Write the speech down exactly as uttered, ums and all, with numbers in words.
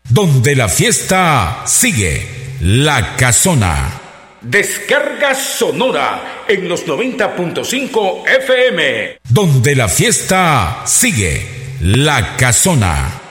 Donde la fiesta sigue. La Casona. Descarga Sonora en los noventa punto cinco F M. Donde la fiesta sigue. La Casona.